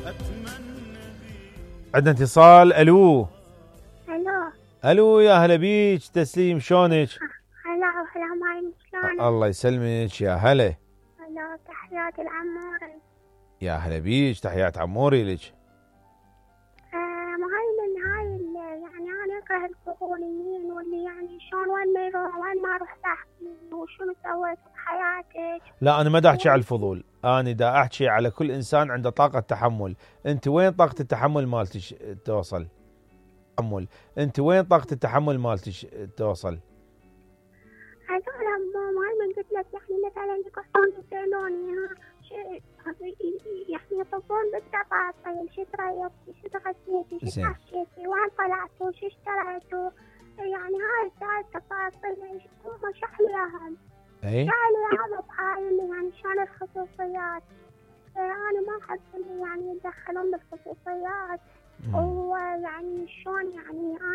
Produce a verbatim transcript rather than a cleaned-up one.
عندنا اتصال. الو الو الو يا هلا بيك تسليم، شلونك؟ هلا وهلا ماي شلونك؟ الله يسلمك يا هلا. هلا تحياتي العموري. يا هلا بيك، تحيات عموري لك. آه مهاي من هاي يعني انا اكره الفضوليين واللي يعني شلون وين ما يروح وين ما اروح تحكي وشو سويت بحياتك. لا انا ما دا احكي على الفضول، انا دا احكي على كل انسان عنده طاقة تحمل. انت وين طاقة التحمل مالتك توصل؟ تحمل انت وين طاقة التحمل مالتك توصل؟ هذول مهاي من قلت لك يعني مثلا يقصون يسألوني يعني يطلبون بالتفاصيل، شو تريتي شو تغديتي شو حكيتي وين طلعتوا شو اشتريتوا، يعني هاي التفاصيل هم شحليهم. اي شحلي هذا بهاي يعني شان الخصوصيات. أنا ما أحب يعني يتدخلون بالخصوصيات، ويعني